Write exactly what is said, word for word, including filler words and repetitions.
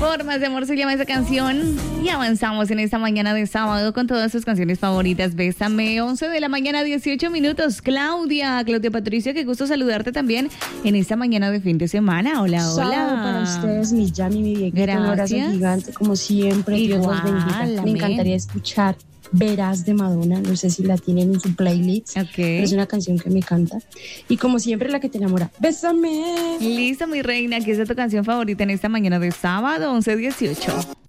Formas de amor se llama esa canción. Y avanzamos en esta mañana de sábado con todas sus canciones favoritas. Bésame, once de la mañana, dieciocho minutos. Claudia, Claudia Patricia, qué gusto saludarte también en esta mañana de fin de semana. Hola, hola. Sábado para ustedes, mi Yami, mi Dieguito. Un abrazo gigante, como siempre. Igual, Dios los bendiga. Me amén. Encantaría escuchar Verás de Madonna, no sé si la tienen en su playlist, okay. Pero es una canción que me encanta. Y como siempre, la que te enamora. ¡Bésame! Listo, mi reina, ¿qué es tu canción favorita en esta mañana de sábado, once dieciocho?